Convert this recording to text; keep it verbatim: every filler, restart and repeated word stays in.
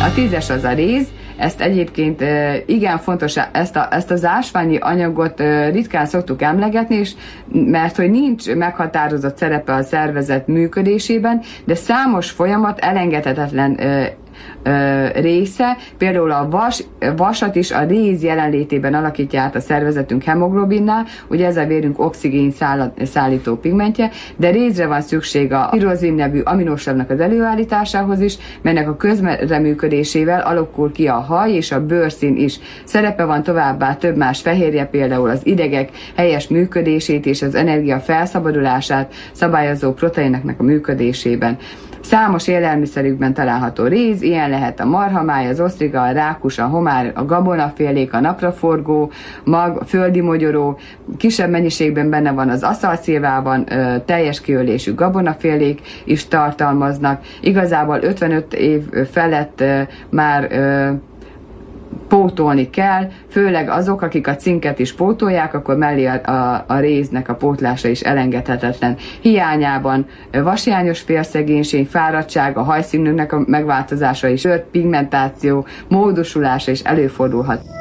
A tízes az a réz, ezt egyébként igen fontos, ezt, a, ezt az ásványi anyagot ritkán szoktuk emlegetni, és mert hogy nincs meghatározott szerepe a szervezet működésében, de számos folyamat elengedhetetlen része, például a vas, vasat is a réz jelenlétében alakítja át a szervezetünk hemoglobinnál, ugye ez a vérünk oxigén szállító pigmentje, de rézre van szükség a tirozin nevű aminosavnak az előállításához is, melynek a közreműködésével alakul ki a haj és a bőrszín is. Szerepe van továbbá több más fehérje, például az idegek helyes működését és az energia felszabadulását szabályozó proteineknek a működésében. Számos élelmiszerükben található réz, ilyen lehet a marhamáj, az osztriga, a rákus, a homár, a gabonafélék, a napraforgó, mag, a földi mogyoró, kisebb mennyiségben benne van az aszalszilvában, teljes kiölésű gabonafélék is tartalmaznak. Igazából ötvenöt év felett már pótolni kell, főleg azok, akik a cinket is pótolják, akkor mellé a, a, a réznek a pótlása is elengedhetetlen. Hiányában vashiányos félszegénység, fáradtság, a hajszínünknek a megváltozása is, pigmentáció, módosulása is előfordulhat.